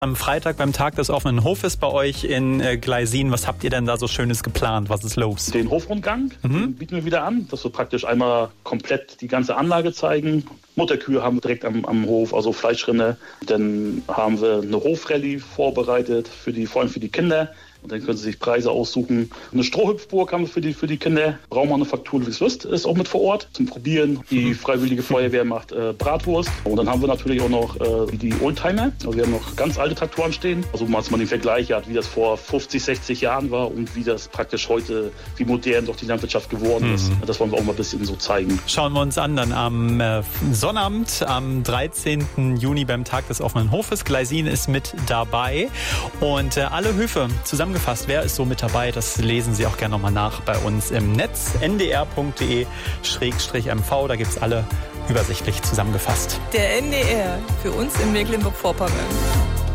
Am Freitag beim Tag des offenen Hofes bei euch in Gleisin. Was habt ihr denn da so Schönes geplant? Was ist los? Den Hofrundgang bieten wir wieder an, dass wir praktisch einmal komplett die ganze Anlage zeigen. Mutterkühe haben wir direkt am Hof, also Fleischrinne. Dann haben wir eine Hofrallye vorbereitet, vor allem für die Kinder. Und dann können sie sich Preise aussuchen. Eine Strohhüpfburg haben wir für die Kinder. Braumannufaktur Ludwigs Lust ist auch mit vor Ort zum Probieren. Die Freiwillige Feuerwehr macht Bratwurst. Und dann haben wir natürlich auch noch die Oldtimer. Also wir haben noch ganz alte Traktoren stehen. Also dass man den Vergleich hat, wie das vor 50, 60 Jahren war und wie das praktisch heute, wie modern doch die Landwirtschaft geworden ist. Das wollen wir auch mal ein bisschen so zeigen. Schauen wir uns an dann am Sonnabend, am 13. Juni beim Tag des offenen Hofes. Gleisin ist mit dabei. Und alle Höfe zusammengefasst. Wer ist so mit dabei? Das lesen Sie auch gerne nochmal nach bei uns im Netz. ndr.de/mv. Da gibt es alle übersichtlich zusammengefasst. Der NDR, für uns in Mecklenburg-Vorpommern.